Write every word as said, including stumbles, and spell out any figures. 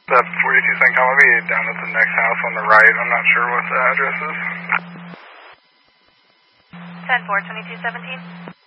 That forty-two Sancom will be down at the next house on the right. I'm not sure what the address is. ten four, twenty-two seventeen.